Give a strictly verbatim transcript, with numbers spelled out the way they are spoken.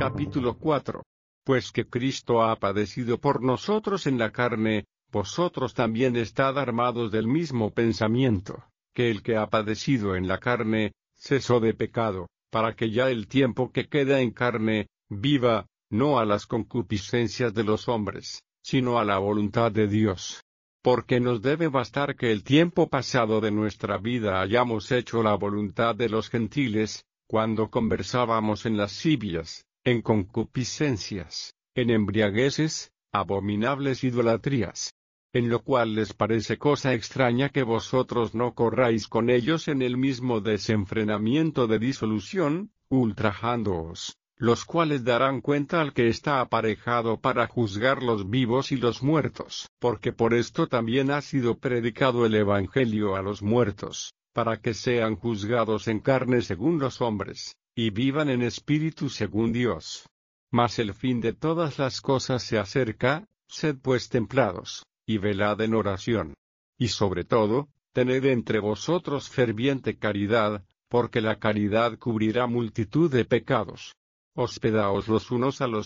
Capítulo cuatro. Pues que Cristo ha padecido por nosotros en la carne, vosotros también estad armados del mismo pensamiento, que el que ha padecido en la carne, cesó de pecado, para que ya el tiempo que queda en carne, viva, no a las concupiscencias de los hombres, sino a la voluntad de Dios. Porque nos debe bastar que el tiempo pasado de nuestra vida hayamos hecho la voluntad de los gentiles, cuando conversábamos en lascivias, en concupiscencias, en embriagueces, abominables idolatrías. En lo cual les parece cosa extraña que vosotros no corráis con ellos en el mismo desenfrenamiento de disolución, ultrajándoos, los cuales darán cuenta al que está aparejado para juzgar los vivos y los muertos. Porque por esto también ha sido predicado el Evangelio a los muertos, para que sean juzgados en carne según los hombres, y vivan en espíritu según Dios. Mas el fin de todas las cosas se acerca, sed pues templados, y velad en oración. Y sobre todo, tened entre vosotros ferviente caridad, porque la caridad cubrirá multitud de pecados. Hospedaos los unos a los